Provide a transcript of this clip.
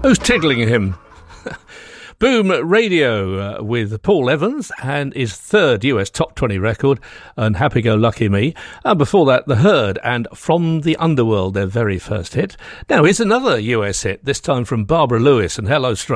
Who's tickling him? Boom Radio with Paul Evans and his third US Top 20 record, and Happy Go Lucky Me. And before that, The Herd and From the Underworld, their very first hit. Now here's another US hit, this time from Barbara Lewis and Hello Strange.